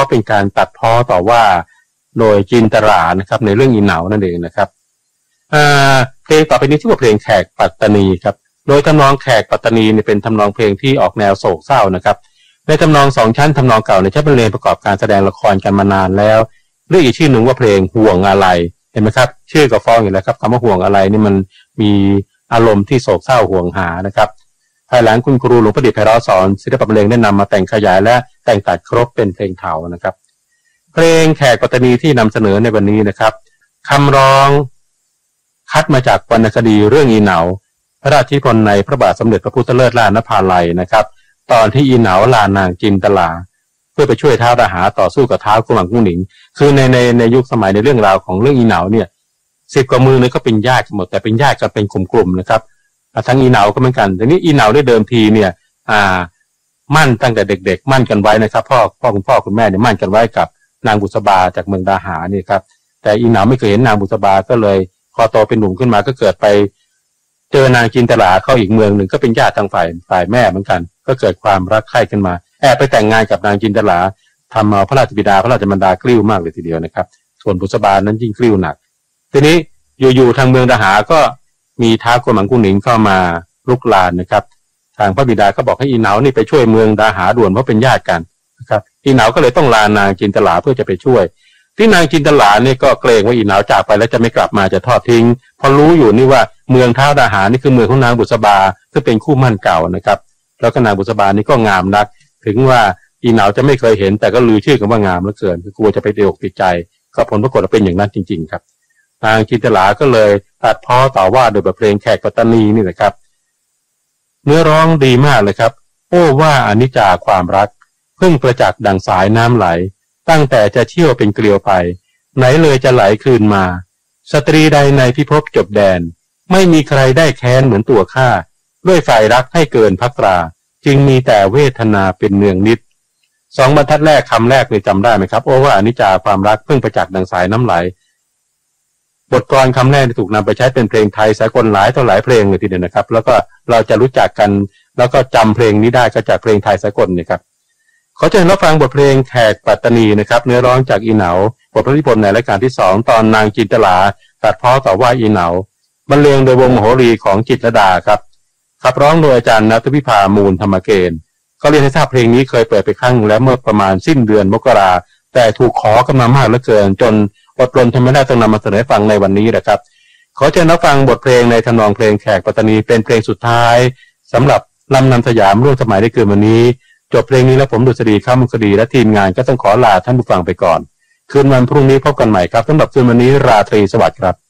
เป็นการตัดพ้อต่อว่าโดยจินตรานะครับในเรื่องอีเหนานั่นเองนะครับเพลงต่อไปนี้ชื่อว่าเพลงแขกปัตตานีครับโดยทำนองแขกปัตตานีเนี่ยเป็นทำนองเพลงที่ออกแนวโศกเศร้านะครับในทำนองสองชั้นทำนองเก่าเนี่ยใช้บรรเลงประกอบการแสดงละครกันมานานแล้วเรียกอีกชื่อหนึ่งว่าเพลงห่วงอะไรเห็นไหมครับชื่อก็ฟ้องอยู่แล้วครับคำว่าห่วงอะไรนี่มันมีอารมณ์ที่โศกเศร้าห่วงหานะครับภายหลังคุณครูหลวงประดิษฐ์ไพเราะสอนศิลปะบรรเลงได้นำมาแต่งขยายและแต่งตัดครบเป็นเพลงเถานะครับเพลงแขกปัตตานีที่นำเสนอในวันนี้นะครับคำร้องคัดมาจากวรรณคดีเรื่องอีเหนาพระราชนิพนธ์ในพระบาทสมเด็จพระพุทธเลิศล้านนภาลัยนะครับตอนที่อีเหนาลานางจินตลาเพื่อไปช่วยท้าวราหาต่อสู้กับท้าวกุมังกุ้งหนิงคือในยุคสมัยในเรื่องราวของเรื่องอีเหนาเนี่ย10 กว่ามือเนี่ยก็เป็นญาติกันหมดแต่เป็นญาติกันเป็นกลุ่มๆนะครับทั้งอีเหนาก็เหมือนกันแต่นี้อีเหนาได้เดิมทีเนี่ยมั่นตั้งแต่เด็กๆมั่นกันไว้นะครับคุณพ่อคุณแม่เนี่ยมั่นกันไว้กับนางบุษบาจากเมืองดาหานี่ครับแต่อีเหนาไม่เคยเห็นนางบุษบาก็เลยพอโตเป็นหนุ่มขึ้นมาก็เกิดไปเจอนางจินตลาเข้าอีกเมืองหนึ่งก็เป็นญาติทางฝ่ายแม่เหมือนกันก็เกิดความรักใคร่ขึ้นมาแอบไปแต่งงานกับนางจินตลาทำเอาพระราชบิดาพระราชมารดากลิ้วมากเลยทีเดียวนะครับส่วนบุษบานั้นยิ่งกลิ้วหนักทีนี้อยู่ทางเมืองดาหาก็มีท้าวกุมังกุ้งหนิงเข้ามาลุกลานนะครับทางพระบิดาก็บอกให้อีเหนานี่ไปช่วยเมืองดาหาด่วนเพราะเป็นญาติกันนะครับอีเหนาก็เลยต้องลานางจินตลาเพื่อจะไปช่วยที่นางจินตลาเนี่ยก็เกรงว่าอีเหนาจากไปแล้วจะไม่กลับมาจะทอดทิ้งพอรู้อยู่นี่ว่าเมืองท้าวดาหานี่คือเมืองของนางบุษบาซึ่งเป็นคู่มั่นเก่านะครับแล้วก็นางบุษบานี่ก็งามนักถึงว่าอีเหนาจะไม่เคยเห็นแต่ก็ลือชื่อกันว่างามเหลือเกินคือกลัวจะไปติดอกติดใจก็ผลปรากฏว่าเป็นอย่างนั้นจริงๆครับนางจินตลาก็เลยตัดพ้อต่อว่าโดยบทเพลงแขกปัตตานีนี่นะครับเนื้อร้องดีมากเลยครับโอ้ว่าอนิจจาความรักเพิ่งประจักษ์ดั่งสายน้ำไหลตั้งแต่จะเชี่ยวเป็นเกลียวไปไหนเลยจะไหลคืนมาสตรีใดในพิภพจบแดนไม่มีใครได้แค้นเหมือนตัวข้าด้วยฝ่ายรักให้เกินภักตราจึงมีแต่เวทนาเป็นเนืองนิด2 บรรทัดแรกคำแรกเลยจำได้ไหมครับโอ้ว่าอนิจจาความรักเพิ่งประจักษ์ดั่งสายน้ำไหลบทกลอนคำแรกถูกนำไปใช้เป็นเพลงไทยสากลหลายต่อหลายเพลงเลยทีเดียวนะครับแล้วก็เราจะรู้จักกันแล้วก็จำเพลงนี้ได้ก็จากเพลงไทยสากลนี่ครับขอเชิญรับฟังบทเพลงแขกปัตตานีนะครับเนื้อร้องจากอีเหนาบทพระนิพนธ์ในรายการที่2ตอนนางจินตลาตัดพ้อต่อว่าอีเหนาบรรเลงโดยวงมโหรีของจิตรลดาครับขับร้องโดยอาจารย์ณัฐวิภามูลธรรมเกณฑ์ก็เรียนให้ทราบเพลงนี้เคยเปิดไปครั้งแล้วเมื่อประมาณสิ้นเดือนมกราแต่ถูกขอกันมามากเหลือเกินจนอดรนทำไม่ได้ต้องนำมาเสนอฟังในวันนี้นะครับขอเชิญรับฟังบทเพลงในทำนองเพลงแขกปัตตานีเป็นเพลงสุดท้ายสำหรับลำนำสยามร่วมสมัยได้คืนวันนี้จบเพลงนี้แล้วผมดุษฎีข้ามคดีและทีมงานก็ต้องขอลาท่านผู้ฟังไปก่อนคืนวันพรุ่งนี้พบกันใหม่ครับสำหรับคืนวันนี้ราตรีสวัสดิ์ครับ